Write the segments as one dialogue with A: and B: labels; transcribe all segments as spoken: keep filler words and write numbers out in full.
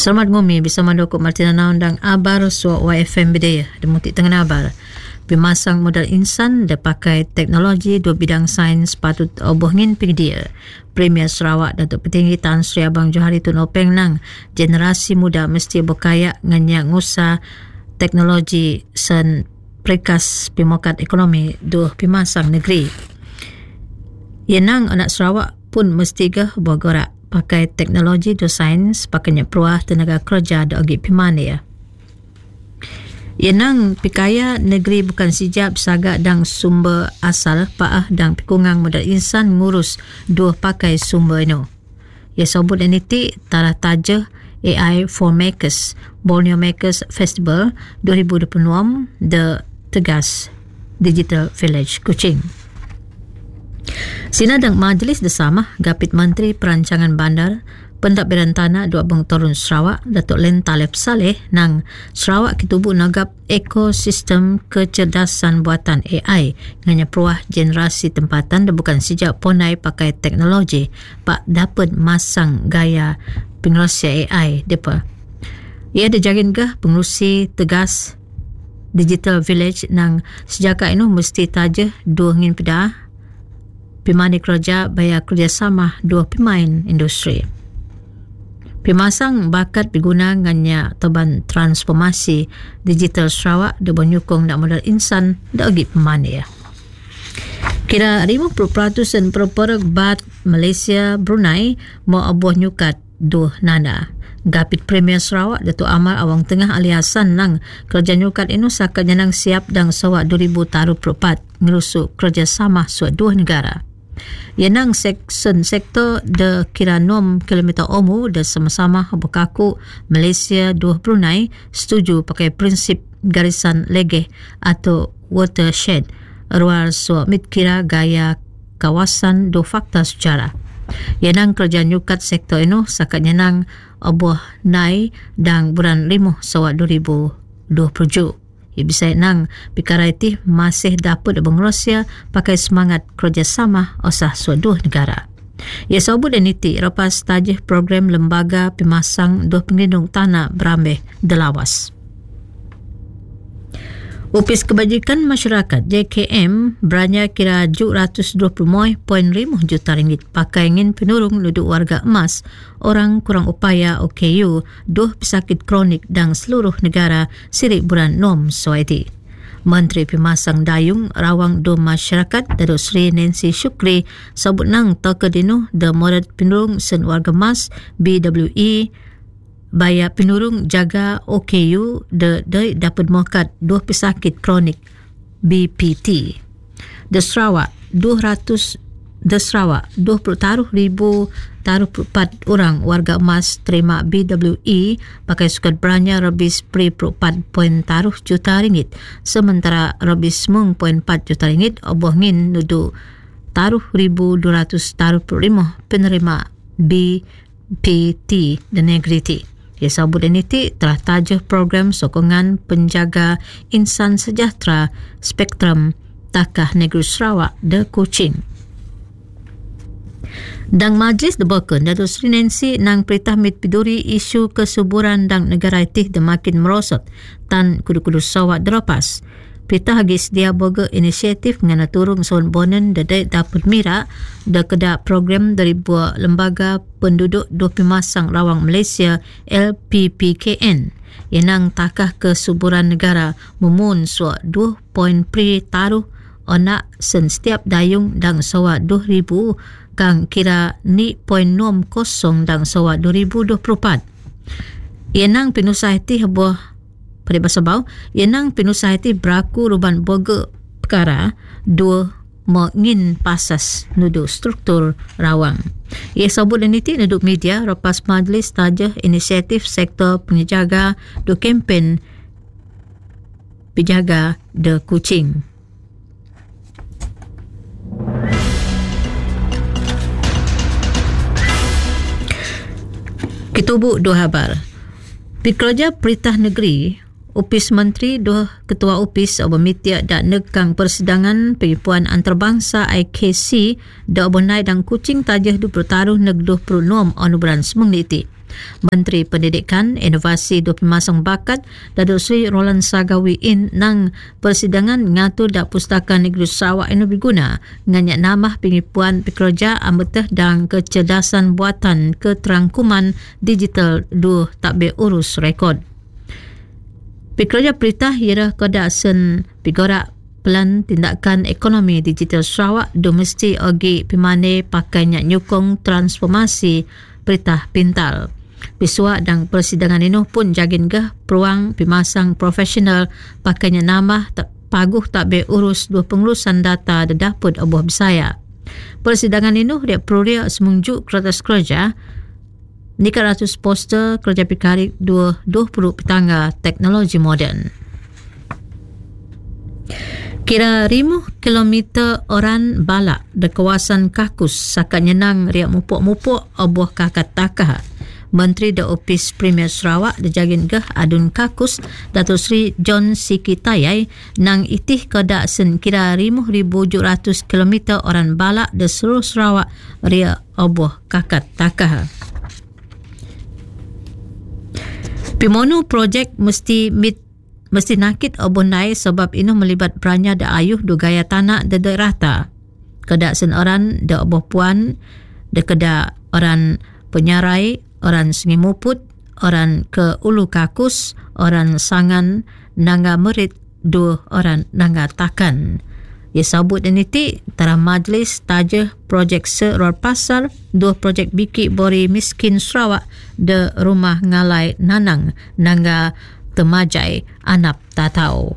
A: Selamat ngumi bisa mandoko Martina Naon dang abar so Y F M Bidaya demuti tengah abar. Pemasang modal insan dia pakai teknologi dua bidang sains patut obohngin pigdia. Premier Sarawak Datuk Petinggi Tan Sri Abang Johari Tun Openg nang generasi muda mesti berkaya nganya ngusa teknologi sen prekas pemokat ekonomi dua pemasang negeri. Yenang anak Sarawak pun mesti gah bergerak pakai teknologi do sains pakainya peruah tenaga kerja do agi pimane ya. Yenang pikaya negeri bukan sijap saga dang sumber asal paah dang pikungang modal insan ngurus dua pakai sumber ino. Ya sobut eniti tarah tajah A I for Makers Borneo Makers Festival dua ribu dua puluh enam The Tegas Digital Village Kuching. Sinadang Majlis Bersama Gapit Menteri Perancangan Bandar Pentadbiran Tanah Dua Beng Torun Sarawak Datuk Len Talib Saleh nang Sarawak kitubu nagap ekosistem kecerdasan buatan A I nganya peruah generasi tempatan dan bukan sejak ponai pakai teknologi pak dapat masang gaya pengerusi A I depa. Ia ada jagin gah pengerusi Tegas Digital Village nang sejak inu mesti tajah dua ngin pedah pimani kerja bayar kerjasama dua pemain industri. Pemasang bakat diguna nganya teban transformasi digital Sarawak dia menyokong nak modal insan dak agi pemani ya. Kira lima puluh peratus perperek bat Malaysia Brunei mau abuh nyukat duh nana. Gapit Premier Sarawak Datuk Amar Awang Tengah aliasan nang kerja nyukat inu sakanya nang siap dang sawak dua ribu taruh perempat ngerusuk kerjasama suat dua negara. Yenang seksen sektor de kira enam kilometer omu de sama-sama berkaku Malaysia dua Brunei setuju pakai prinsip garisan legeh atau watershed ruar suamit kira gaya kawasan do fakta sejarah. Yenang kerja nyukat sektor inu sakat yenang obuh nai dang bulan lima sawat dua ribu dua puluh. Ia bisa nang perkara itu masih dapat bengerosia pakai semangat kerjasama osah suatu negara. Ia sabut dan iti lepas tajih program lembaga pemasang dua penglindung tanah berambil delawas. Upis Kebajikan Masyarakat J K M beranya kira tujuh ratus dua puluh perpuluhan lima juta ringgit pakai ingin penurung duduk warga emas orang kurang upaya O K U dua pesakit kronik dan seluruh negara sirik bulan nom soaiti. Menteri Pemasang Dayung Rawang Dom Masyarakat Datuk Sri Nancy Shukri sabut nang takadinu the modern penurung sen warga emas B W E bayar penurung jaga O K U de, de dapat mokat dua pesakit kronik B P T. De Sarawak dua ratus de Sarawak dua puluh taruh ribu taruh empat orang warga emas terima B W E pakai sukat beranya lebih sepuluh empat poin taruh juta ringgit sementara lebih sembilan poin empat juta ringgit obohngin nudu taruh ribu dua ratus taruh lima penerima B P T dan negriti. Ia sabut ini telah tajah program sokongan penjaga insan sejahtera Spektrum Takah Negeri Sarawak de Kuching. Dang Majlis de Beken Datuk Sri Nancy nang Perintah Mitpiduri isu kesuburan dang negara itih de makin merosot tan kudu-kudu Sarawak derapas. Perintah hagi sedia boga inisiatif ngana turung soan bonen dadai dapat mira da kedak program dari buah lembaga penduduk dua pemasang rawang Malaysia L P P K N yenang takah kesuburan negara memun suak dua poin pri taruh onak sen setiap dayung dang sawak dua ribu kang kira ni poin enam kosong dang sawak dua ribu dua puluh empat. Yenang pinusah iti buah pada bahasa bau, yenang penusah itu beraku ruban boga perkara dua mengin pasas nudu struktur rawang. Ia sabut dan itu nudu media lepas majlis tajah inisiatif sektor penjaga do kempen penjaga de Kuching. Kitubu dua habar. Pekerja Perintah Negeri Upis Menteri dua Ketua Upis Obamitia dan Nekang Persidangan Penipuan Antarabangsa I K C da Obonai dan Kuching tajah du pertaruh neg dua puluh enam anubulan semengliti. Menteri Pendidikan, Inovasi dan Pemasang Bakat Datuk Seri Roland Sagawi in nang persidangan ngatur dak Pustaka Negeri Sarawak ini berguna nganyak nama pengipuan pekerja ametah dan kecerdasan buatan keterangkuman digital dua tak berurus rekod. Pekerja perintah ialah kodasen pigorak Pelan Tindakan Ekonomi Digital Sarawak domestik ogi pimane pakainya nyukong transformasi perintah pintal. Pisuak dan persidangan ini pun jagin gah peruang pemasang profesional pakainya nama tak paguh tak berurus dua pengurusan data dedaput oboh Bisaya. Persidangan ini dia peruria semunjuk kertas kerja Nika ratus poster kerja pikari dua puluh petangga teknologi moden. Kira rimuh kilometer orang balak di kawasan Kakus sakat nyenang riak mupuk-mupuk obuh kakat takah. Menteri The Opis Premier Sarawak dijagin gah adun Kakus Datuk Seri John Siki Tayai nang itih kedak sen kira rimuh ribu tujuh ratus kilometer orang balak di seluruh Sarawak riak obuh kakat takah. Pimono projek mesti mit mesti nakit obon naik sebab ini melibat beranya da ayuh do gaya tanah da da rata. Kedak sen orang da oboh puan, da kedak orang penyarai, orang Sungai Muput, orang ke Ulu Kakus, orang Sangan, nangga merit, dua orang nangga takan. Ia sabut dan iti tara majlis tajah projek Seror Pasar, dua projek Biki Bori Miskin Sarawak, de rumah ngalai nanang, nangga temajai anap tatau.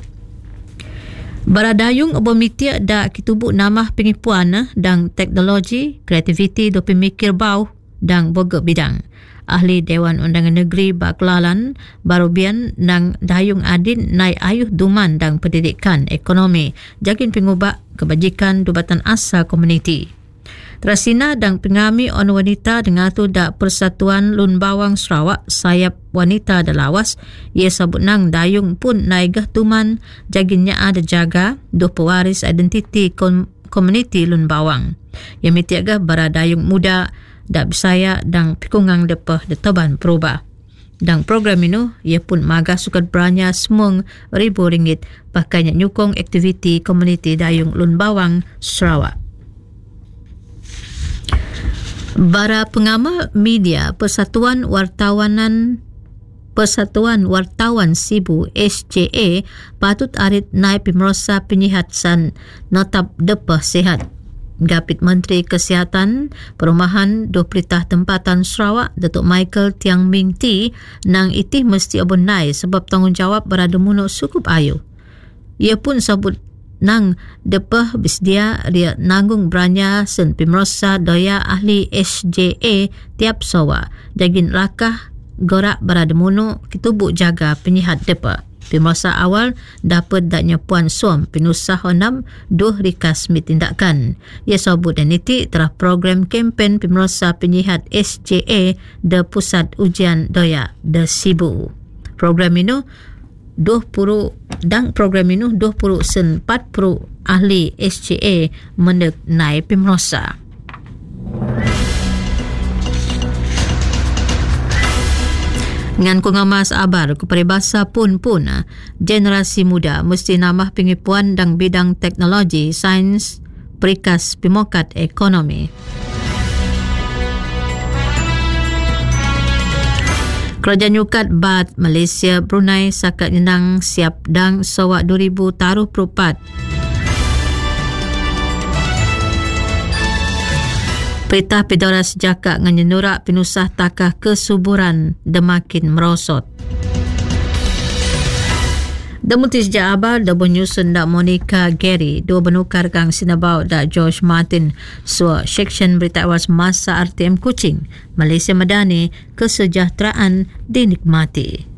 A: Baradayung obo mitia da kitubuk nama pengipuan dan teknologi, kreativiti do pemikir bau dan boga bidang. Ahli Dewan Undangan Negeri Baklalan Barubian nang dayung adin nai ayuh duman dan pendidikan ekonomi jagin pengubah kebajikan Jabatan Asal Komuniti. Terasina dan pengami on wanita dengan tu dak Persatuan Lun Bawang Sarawak sayap wanita da lawas ia sabut nang dayung pun naigah tuman jaginnya ada jaga do pewaris identiti kom- komuniti Lun Bawang. Ia mitiagah baradayung muda dak Bisaya dan pikungang depah de Taban Perubah. Dan program ini ia pun magah sukat beranya semung ribu ringgit pakainya nyukong aktiviti komuniti dayung Lun Bawang Sarawak. Bara pengamal media Persatuan Wartawanan Persatuan Wartawan Sibu S J A patut arit naik pemerosa penyihatsan notab depah sihat. Gapit Menteri Kesihatan Perumahan do Peritah Tempatan Sarawak Datuk Michael Tiang Ming T nang itih mesti abon naik sebab tanggungjawab berada muno sukup ayu. Ia pun sabut nang depah bisdia dia nanggung beranya sen pemerosa doya ahli S J A tiap sawa jagin lakah gorak berada muno kitubuk jaga penyihat depah. Pemerosa awal dapat daknya puan suam penusah honam duh rikas mitindakan. Ia sabut dan niti terah program kempen pemerosa penyihat S J A de Pusat Ujian Doya de Sibu. Program ini dua puluh dan program ini dua puluh sen empat puluh ahli S J A menek naik pemerosa. Ngan kungamas abar keperibasa pun-pun generasi muda mesti namah pengipuan dan bidang teknologi, sains, perikas pemokat ekonomi. Kerajaan Yukat Bat Malaysia Brunei sakat nyenang siap dang sawak dua ribu taruh perupat. Perintah Pidara Sejaka nganyenurak penusah takah kesuburan demakin merosot. Demuti sejak abar dabo nyusun dak Monica Gary dua benukar kang sinabau dak George Martin sua seksyen berita awas masa R T M Kuching Malaysia Madani kesejahteraan dinikmati.